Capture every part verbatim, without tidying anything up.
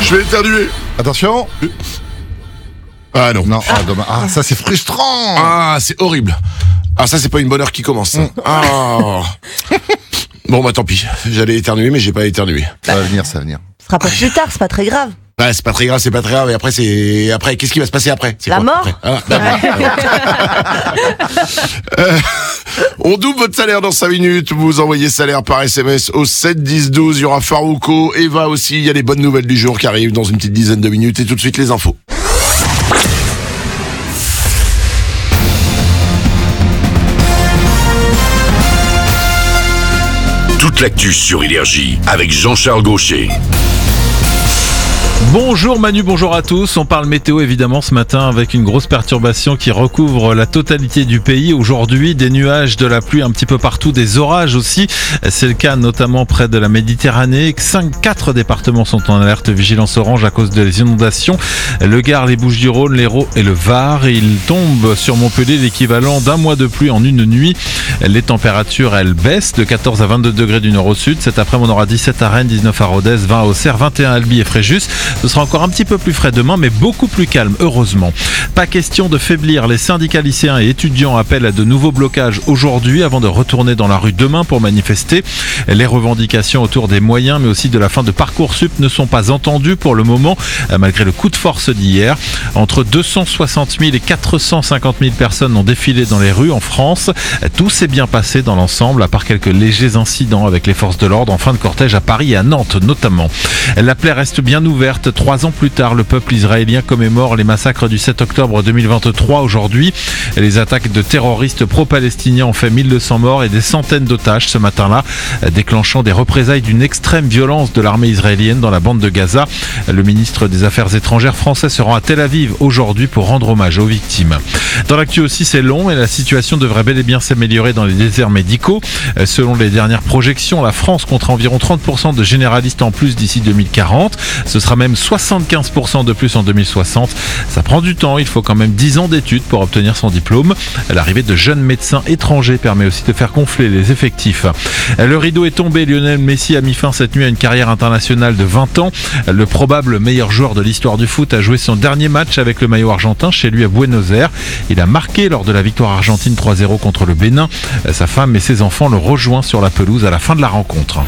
Je vais éternuer. Attention. Ah non. Non, ah, dommage. Ah, ça c'est frustrant. Ah, c'est horrible. Ah, ça c'est pas une bonne heure qui commence. Mm. Ah. Bon bah tant pis. J'allais éternuer mais j'ai pas éternué. Ça va venir, ça va venir. Ce sera pas plus tard, c'est pas très grave. Ouais, c'est pas très grave, c'est pas très grave. Et après, c'est après, qu'est-ce qui va se passer après? C'est La quoi, mort. après ah, la mort. euh, On double votre salaire dans cinq minutes. Vous envoyez salaire par S M S au sept dix douze. Il y aura Farouko, Eva aussi. Il y a les bonnes nouvelles du jour qui arrivent dans une petite dizaine de minutes. Et tout de suite, les infos. Toute l'actu sur Énergie avec Jean-Charles Gaucher. Bonjour Manu, bonjour à tous. On parle météo évidemment ce matin avec une grosse perturbation qui recouvre la totalité du pays. Aujourd'hui, des nuages, de la pluie un petit peu partout, des orages aussi. C'est le cas notamment près de la Méditerranée. cinq, quatre départements sont en alerte vigilance orange à cause des inondations. Le Gard, les Bouches-du-Rhône, l'Hérault et le Var. Il tombe sur Montpellier l'équivalent d'un mois de pluie en une nuit. Les températures, elles baissent de quatorze à vingt-deux degrés du nord au sud. Cet après-midi, on aura dix-sept à Rennes, dix-neuf à Rodez, vingt à Auxerre, vingt et un à Albi et Fréjus. Ce sera encore un petit peu plus frais demain, mais beaucoup plus calme, heureusement. Pas question de faiblir. Les syndicats lycéens et étudiants appellent à de nouveaux blocages aujourd'hui avant de retourner dans la rue demain pour manifester. Les revendications autour des moyens, mais aussi de la fin de Parcoursup ne sont pas entendues pour le moment, malgré le coup de force d'hier. Entre deux cent soixante mille et quatre cent cinquante mille personnes ont défilé dans les rues en France. Tout s'est bien passé dans l'ensemble, à part quelques légers incidents avec les forces de l'ordre en fin de cortège à Paris et à Nantes notamment. La plaie reste bien ouverte. Trois ans plus tard, le peuple israélien commémore les massacres du sept octobre deux mille vingt-trois aujourd'hui. Les attaques de terroristes pro-palestiniens ont fait mille deux cents morts et des centaines d'otages ce matin-là, déclenchant des représailles d'une extrême violence de l'armée israélienne dans la bande de Gaza. Le ministre des Affaires étrangères français se rend à Tel Aviv aujourd'hui pour rendre hommage aux victimes. Dans l'actu aussi, c'est long et la situation devrait bel et bien s'améliorer dans les déserts médicaux. Selon les dernières projections, la France comptera environ trente pour cent de généralistes en plus d'ici deux mille quarante. Ce sera même soixante-quinze pour cent de plus en deux mille soixante. Ça prend du temps, il faut quand même dix ans d'études pour obtenir son diplôme. L'arrivée de jeunes médecins étrangers permet aussi de faire gonfler les effectifs. Le rideau est tombé, Lionel Messi a mis fin cette nuit à une carrière internationale de vingt ans. Le probable meilleur joueur de l'histoire du foot a joué son dernier match avec le maillot argentin chez lui à Buenos Aires. Il a marqué lors de la victoire argentine trois zéro contre le Bénin. Sa femme et ses enfants le rejoignent sur la pelouse à la fin de la rencontre.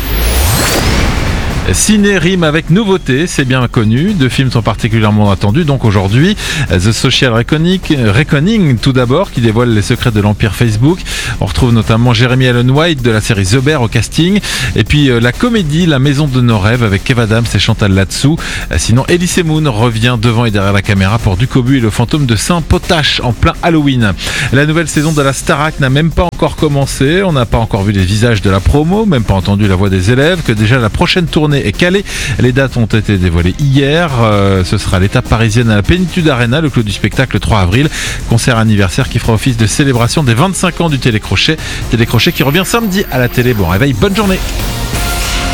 Ciné rime avec nouveauté, c'est bien connu. Deux films sont particulièrement attendus donc aujourd'hui. The Social Reckoning, Reckoning tout d'abord, qui dévoile les secrets de l'empire Facebook. On retrouve notamment Jeremy Allen White de la série The Bear au casting. Et puis euh, la comédie La Maison de nos rêves avec Kev Adams et Chantal Latsou. Sinon, Elise Moon revient devant et derrière la caméra pour Du Cobu et le fantôme de Saint-Potache en plein Halloween. La nouvelle saison de la Starac n'a même pas encore commencé. On n'a pas encore vu les visages de la promo, même pas entendu la voix des élèves, que déjà la prochaine tournée est calée. Les dates ont été dévoilées hier. Euh, ce sera l'étape parisienne à la Plénitude Arena, le clou du spectacle le trois avril. Concert anniversaire qui fera office de célébration des vingt-cinq ans du télécrochet. Télécrochet qui revient samedi à la télé. Bon réveil, bonne journée.